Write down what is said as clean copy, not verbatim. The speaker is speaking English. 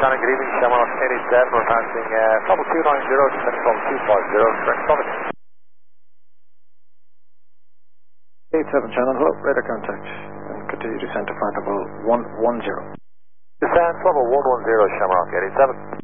China, good evening, Shamrock 87, we're passing level 290, descending level 250, correct summit. 87 channel, hello, radar contact, and continue descent to flight level 110. Descent level 110, Shamrock 87.